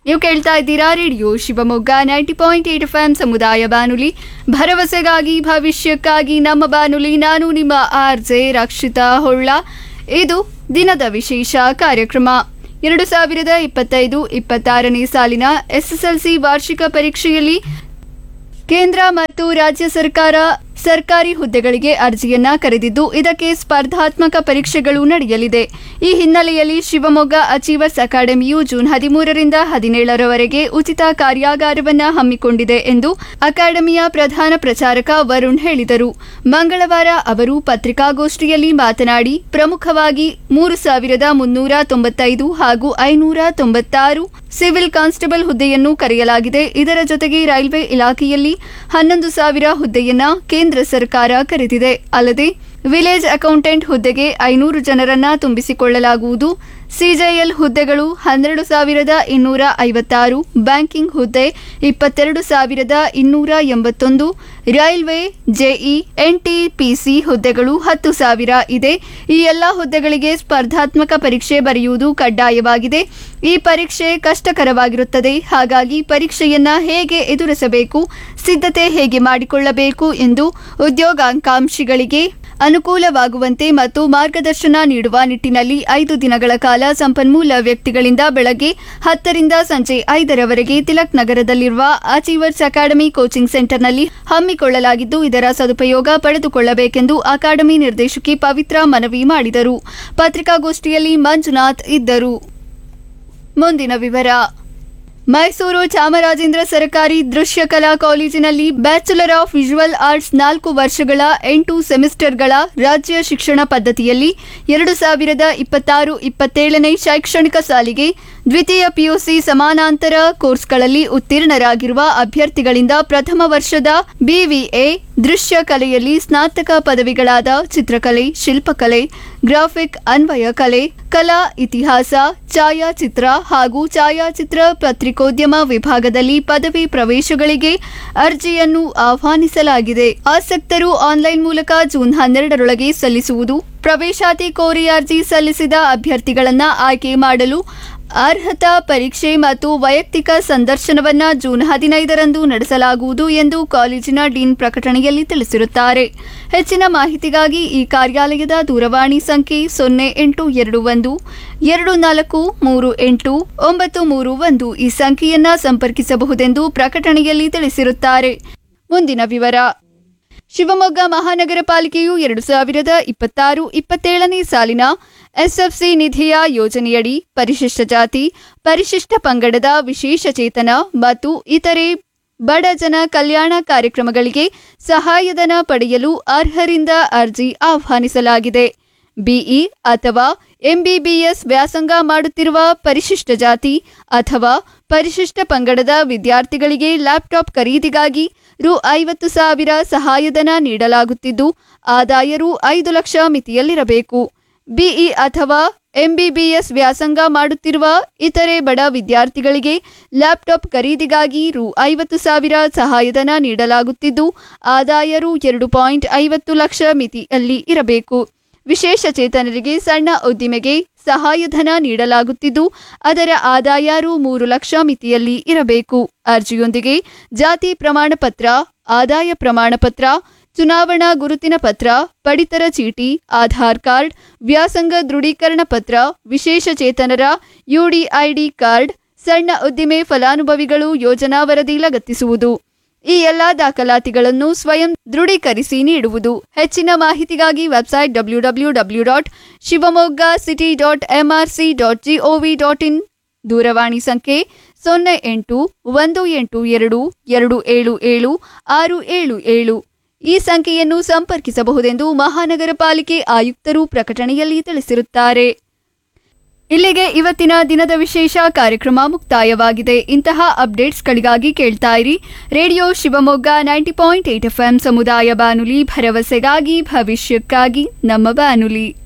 ನೀವು ಕೇಳ್ತಾ ಇದ್ದೀರಾ ರೇಡಿಯೋ ಶಿವಮೊಗ್ಗ 90.8 FM ಸಮುದಾಯ ಬಾನುಲಿ ಭರವಸೆಗಾಗಿ ಭವಿಷ್ಯಕ್ಕಾಗಿ ನಮ್ಮ ಬಾನುಲಿ. ನಾನು ನಿಮ್ಮ RJ ರಕ್ಷಿತಾ ಹೊಳ್ಳ. ಇದು ದಿನದ ವಿಶೇಷ ಕಾರ್ಯಕ್ರಮ. 2025-26ನೇ ಸಾಲಿನ SSLC ವಾರ್ಷಿಕ ಪರೀಕ್ಷೆಯಲ್ಲಿ ಕೇಂದ್ರ ಮತ್ತು ರಾಜ್ಯ ಸರ್ಕಾರಿ ಹುದ್ದೆಗಳಿಗೆ ಅರ್ಜಿಯನ್ನ ಕರೆದಿದ್ದು, ಇದಕ್ಕೆ ಸ್ಪರ್ಧಾತ್ಮಕ ಪರೀಕ್ಷೆಗಳು ನಡೆಯಲಿದೆ. ಈ ಹಿನ್ನೆಲೆಯಲ್ಲಿ ಶಿವಮೊಗ್ಗ ಅಚೀವರ್ಸ್ ಅಕಾಡೆಮಿಯು ಜೂನ್ 13ರಿಂದ 17ರವರೆಗೆ ಉಚಿತ ಕಾರ್ಯಾಗಾರವನ್ನು ಹಮ್ಮಿಕೊಂಡಿದೆ ಎಂದು ಅಕಾಡೆಮಿಯ ಪ್ರಧಾನ ಪ್ರಚಾರಕ ವರುಣ್ ಹೇಳಿದರು. ಮಂಗಳವಾರ ಅವರು ಪತ್ರಿಕಾಗೋಷ್ಠಿಯಲ್ಲಿ ಮಾತನಾಡಿ, ಪ್ರಮುಖವಾಗಿ 3,395 ಹಾಗೂ 596 ಸಿವಿಲ್ ಕಾನ್ಸ್ಟೇಬಲ್ ಹುದ್ದೆಯನ್ನು ಕರೆಯಲಾಗಿದೆ. ಇದರ ಜೊತೆಗೆ ರೈಲ್ವೆ ಇಲಾಖೆಯಲ್ಲಿ 11,000 ಹುದ್ದೆಯನ್ನ ಕೇಂದ್ರ ಸರ್ಕಾರ ಕರೆದಿದೆ. ಅಲ್ಲದೆ ವಿಲೇಜ್ ಅಕೌಂಟೆಂಟ್ ಹುದ್ದೆಗೆ 500 ಜನರನ್ನ ತುಂಬಿಸಿಕೊಳ್ಳಲಾಗುವುದು. ಸಿಜೆಎಲ್ ಹುದ್ದೆಗಳು 12,256, ಬ್ಯಾಂಕಿಂಗ್ ಹುದ್ದೆ 22,281, ರೈಲ್ವೆ ಜೆಇ ಎನ್ಟಿಪಿಸಿ ಹುದ್ದೆಗಳು 10,000 ಇದೆ. ಈ ಎಲ್ಲ ಹುದ್ದೆಗಳಿಗೆ ಸ್ಪರ್ಧಾತ್ಮಕ ಪರೀಕ್ಷೆ ಬರೆಯುವುದು ಕಡ್ಡಾಯವಾಗಿದೆ. ಈ ಪರೀಕ್ಷೆ ಕಷ್ಟಕರವಾಗಿರುತ್ತದೆ. ಹಾಗಾಗಿ ಪರೀಕ್ಷೆಯನ್ನ ಹೇಗೆ ಎದುರಿಸಬೇಕು, ಸಿದ್ಧತೆ ಹೇಗೆ ಮಾಡಿಕೊಳ್ಳಬೇಕು ಎಂದು ಉದ್ಯೋಗಾಕಾಂಕ್ಷಿಗಳಿಗೆ ಅನುಕೂಲವಾಗುವಂತೆ ಮತ್ತು ಮಾರ್ಗದರ್ಶನ ನೀಡುವ ನಿಟ್ಟಿನಲ್ಲಿ 5 ದಿನಗಳ ಕಾಲ ಸಂಪನ್ಮೂಲ ವ್ಯಕ್ತಿಗಳಿಂದ ಬೆಳಗ್ಗೆ 10ರಿಂದ ಸಂಜೆ 5ರವರೆಗೆ ತಿಲಕ್ ನಗರದಲ್ಲಿರುವ ಅಚೀವರ್ಸ್ ಅಕಾಡೆಮಿ ಕೋಚಿಂಗ್ ಸೆಂಟರ್ನಲ್ಲಿ ಹಮ್ಮಿಕೊಳ್ಳಲಾಗಿದ್ದು, ಇದರ ಸದುಪಯೋಗ ಪಡೆದುಕೊಳ್ಳಬೇಕೆಂದು ಅಕಾಡೆಮಿ ನಿರ್ದೇಶಕಿ ಪವಿತ್ರ ಮನವಿ ಮಾಡಿದರು. ಪತ್ರಿಕಾಗೋಷ್ಠಿಯಲ್ಲಿ ಮಂಜುನಾಥ್ ಇದ್ದರು. ಮುಂದಿನ ವಿವರ. ಮೈಸೂರು ಚಾಮರಾಜೇಂದ್ರ ಸರ್ಕಾರಿ ದೃಶ್ಯ ಕಲಾ ಕಾಲೇಜಿನಲ್ಲಿ ಬ್ಯಾಚುಲರ್ ಆಫ್ ವಿಜುವಲ್ ಆರ್ಟ್ಸ್ 4 ವರ್ಷಗಳ 8 ಸೆಮಿಸ್ಟರ್ಗಳ ರಾಜ್ಯ ಶಿಕ್ಷಣ ಪದ್ಧತಿಯಲ್ಲಿ 2026-27ನೇ ಶೈಕ್ಷಣಿಕ ಸಾಲಿಗೆ ದ್ವಿತೀಯ ಪಿಯುಸಿ ಸಮಾನಾಂತರ ಕೋರ್ಸ್ಗಳಲ್ಲಿ ಉತ್ತೀರ್ಣರಾಗಿರುವ ಅಭ್ಯರ್ಥಿಗಳಿಂದ ಪ್ರಥಮ ವರ್ಷದ BVA ದೃಶ್ಯ ಕಲೆಯಲ್ಲಿ ಸ್ನಾತಕ ಪದವಿಗಳಾದ ಚಿತ್ರಕಲೆ, ಶಿಲ್ಪಕಲೆ, ಗ್ರಾಫಿಕ್ ಅನ್ವಯ ಕಲೆ, ಕಲಾ ಇತಿಹಾಸ, ಛಾಯಾಚಿತ್ರ ಹಾಗೂ ಛಾಯಾಚಿತ್ರ ಪತ್ರಿಕೋದ್ಯಮ ವಿಭಾಗದಲ್ಲಿ ಪದವಿ ಪ್ರವೇಶಗಳಿಗೆ ಅರ್ಜಿಯನ್ನು ಆಹ್ವಾನಿಸಲಾಗಿದೆ. ಆಸಕ್ತರು ಆನ್ಲೈನ್ ಮೂಲಕ ಜೂನ್ 12ರೊಳಗೆ ಸಲ್ಲಿಸುವುದು. ಪ್ರವೇಶಾತಿ ಕೋರಿ ಅರ್ಜಿ ಸಲ್ಲಿಸಿದ ಅಭ್ಯರ್ಥಿಗಳನ್ನು ಆಯ್ಕೆ ಮಾಡಲು ಅರ್ಹತಾ ಪರೀಕ್ಷೆ ಮತ್ತು ವೈಯಕ್ತಿಕ ಸಂದರ್ಶನವನ್ನು ಜೂನ್ 15ರಂದು ನಡೆಸಲಾಗುವುದು ಎಂದು ಕಾಲೇಜಿನ ಡೀನ್ ಪ್ರಕಟಣೆಯಲ್ಲಿ ತಿಳಿಸಿರುತ್ತಾರೆ. ಹೆಚ್ಚಿನ ಮಾಹಿತಿಗಾಗಿ ಈ ಕಾರ್ಯಾಲಯದ ದೂರವಾಣಿ ಸಂಖ್ಯೆ 0821 2438 ಈ ಸಂಖ್ಯೆಯನ್ನ ಸಂಪರ್ಕಿಸಬಹುದೆಂದು ಪ್ರಕಟಣೆಯಲ್ಲಿ ತಿಳಿಸಿರುತ್ತಾರೆ. ಮುಂದಿನ ವಿವರ. ಶಿವಮೊಗ್ಗ ಮಹಾನಗರ ಪಾಲಿಕೆಯು 2026-27ನೇ ಸಾಲಿನ SFC ನಿಧಿಯ ಯೋಜನೆಯಡಿ ಪರಿಶಿಷ್ಟ ಜಾತಿ, ಪರಿಶಿಷ್ಟ ಪಂಗಡದ ವಿಶೇಷಚೇತನ ಮತ್ತು ಇತರೆ ಬಡ ಜನ ಕಲ್ಯಾಣ ಕಾರ್ಯಕ್ರಮಗಳಿಗೆ ಸಹಾಯಧನ ಪಡೆಯಲು ಅರ್ಹರಿಂದ ಅರ್ಜಿ ಆಹ್ವಾನಿಸಲಾಗಿದೆ. BE ಅಥವಾ MBBS ವ್ಯಾಸಂಗ ಮಾಡುತ್ತಿರುವ ಪರಿಶಿಷ್ಟ ಜಾತಿ ಅಥವಾ ಪರಿಶಿಷ್ಟ ಪಂಗಡದ ವಿದ್ಯಾರ್ಥಿಗಳಿಗೆ ಲ್ಯಾಪ್ಟಾಪ್ ಖರೀದಿಗಾಗಿ ರು 50,000 ಸಹಾಯಧನ ನೀಡಲಾಗುತ್ತಿದ್ದು, ಆದಾಯ ರು 5 ಲಕ್ಷ ಮಿತಿಯಲ್ಲಿರಬೇಕು. BE ಅಥವಾ MBBS ವ್ಯಾಸಂಗ ಮಾಡುತ್ತಿರುವ ಇತರೆ ಬಡ ವಿದ್ಯಾರ್ಥಿಗಳಿಗೆ ಲ್ಯಾಪ್ಟಾಪ್ ಖರೀದಿಗಾಗಿ ರು 50,000 ಸಹಾಯಧನ ನೀಡಲಾಗುತ್ತಿದ್ದು, ಆದಾಯ ರು 2.50 ಲಕ್ಷ ಮಿತಿಯಲ್ಲಿ ಇರಬೇಕು. ವಿಶೇಷಚೇತನರಿಗೆ ಸಣ್ಣ ಉದ್ದಿಮೆಗೆ ಸಹಾಯಧನ ನೀಡಲಾಗುತ್ತಿದ್ದು, ಅದರ ಆದಾಯ ರು 3 ಲಕ್ಷ ಮಿತಿಯಲ್ಲಿ ಇರಬೇಕು. ಅರ್ಜಿಯೊಂದಿಗೆ ಜಾತಿ ಪ್ರಮಾಣಪತ್ರ, ಆದಾಯ ಪ್ರಮಾಣಪತ್ರ, ಚುನಾವಣಾ ಗುರುತಿನ ಪತ್ರ, ಪಡಿತರ ಚೀಟಿ, ಆಧಾರ್ ಕಾರ್ಡ್, ವ್ಯಾಸಂಗ ದೃಢೀಕರಣ ಪತ್ರ, ವಿಶೇಷಚೇತನರ UDID ಕಾರ್ಡ್, ಸಣ್ಣ ಉದ್ದಿಮೆ ಫಲಾನುಭವಿಗಳು ಯೋಜನಾ ವರದಿ ಲಗತ್ತಿಸುವುದು. ಈ ಎಲ್ಲಾ ದಾಖಲಾತಿಗಳನ್ನು ಸ್ವಯಂ ದೃಢೀಕರಿಸಿ ನೀಡುವುದು. ಹೆಚ್ಚಿನ ಮಾಹಿತಿಗಾಗಿ ವೆಬ್ಸೈಟ್ www.shivamogga.city.mrc.gov.in, ದೂರವಾಣಿ ಸಂಖ್ಯೆ 08-182-277-677 ಈ ಸಂಖ್ಯೆಯನ್ನು ಸಂಪರ್ಕಿಸಬಹುದೆಂದು ಮಹಾನಗರ ಪಾಲಿಕೆ ಆಯುಕ್ತರು ಪ್ರಕಟಣೆಯಲ್ಲಿ ತಿಳಿಸಿರುತ್ತಾರೆ. ಇಲ್ಲಿಗೆ ಇವತ್ತಿನ ದಿನದ ವಿಶೇಷ ಕಾರ್ಯಕ್ರಮ ಮುಕ್ತಾಯವಾಗಿದೆ. ಇಂತಹ ಅಪ್ಡೇಟ್ಸ್ಗಳಿಗಾಗಿ ಕೇಳ್ತಾ ಇರಿ ರೇಡಿಯೋ ಶಿವಮೊಗ್ಗ 90.8 FM ಸಮುದಾಯ ಬಾನುಲಿ ಭರವಸೆಗಾಗಿ ಭವಿಷ್ಯಕ್ಕಾಗಿ ನಮ್ಮ ಬಾನುಲಿ.